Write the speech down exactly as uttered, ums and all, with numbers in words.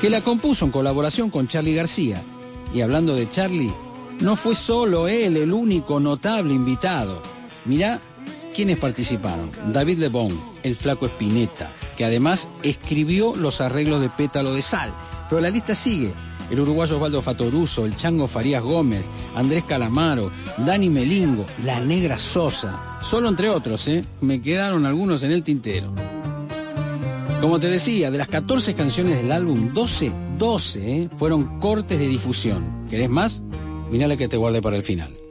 que la compuso en colaboración con Charly García. Y hablando de Charly, no fue solo él el único notable invitado. Mirá quiénes participaron. David Lebón, el Flaco Spinetta, que además escribió los arreglos de Pétalo de Sal. Pero la lista sigue. El uruguayo Osvaldo Fatoruso, el Chango Farías Gómez, Andrés Calamaro, Dani Melingo, La Negra Sosa. Solo entre otros, ¿eh? Me quedaron algunos en el tintero. Como te decía, de las catorce canciones del álbum, doce, doce, ¿eh? fueron cortes de difusión. ¿Querés más? Mirá la que te guardé para el final.